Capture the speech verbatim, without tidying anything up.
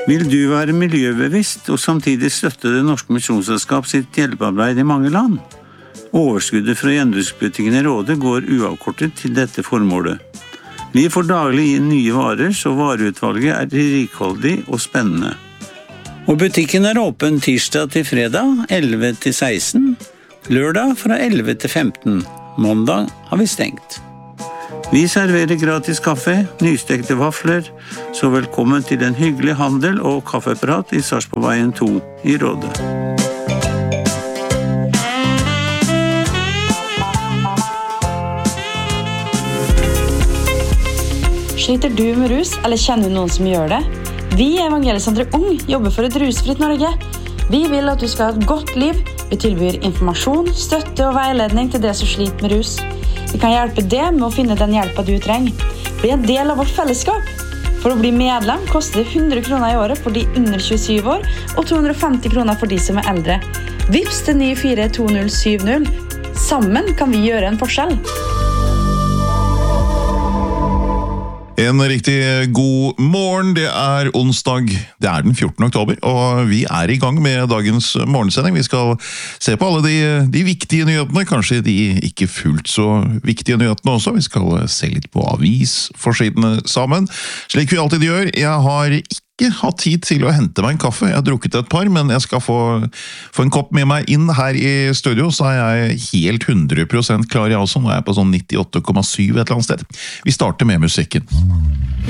Vil du være miljøbevisst og samtidig støtte Det Norske Misjonsselskap sitt hjelpearbeid i mange land? Overskuddet fra gjenbruksbutikken i Råde går uavkortet til dette formålet. Vi får daglig inn nye varer, så vareutvalget er rikholdig og spennende. Og butikken er åpen tirsdag til fredag, elleve til seksten, lørdag fra elleve til femten, mandag har vi stengt. Vi serverer gratis kaffe, nystekte vafler, så velkommen til en hyggelig handel og kaffeprat i Sarpsborgveien to i Råde. Sliter du med rus, eller kjenner du noen som gjør det? Vi i Evangeliesenteret Ung jobber for et rusfritt Norge. Vi vil at du skal ha et godt liv. Vi tilbyr informasjon, støtte og veiledning til det som sliter med rus. Vi kan hjelpe deg med å finne den hjelpen du trenger. Bli en del av vårt fellesskap. For å bli medlem koster det hundre kroner i året for de under tjuesyv år, og to hundre og femti kroner for de som er eldre. Vips til ni fire to null syv null. Sammen kan vi gjøre en forskjell. En riktig god morgen, det er onsdag, det er den fjortende oktober, og vi er i gang med dagens morgensending. Vi skal se på alle de, de viktige nyhetene, kanskje de ikke fullt så viktige nyhetene også. Vi skal se litt på avisforsidene sammen, slik vi alltid gjør. Jeg har ikke hatt tid til å hente meg en kaffe. Jeg har drukket et par, men jeg skal få, få en kopp med meg inn her i studio, så er jeg helt hundre prosent klar jeg også. Nå er jeg på sånn nittiåtte komma syv et eller annet sted. Vi starter med musikken.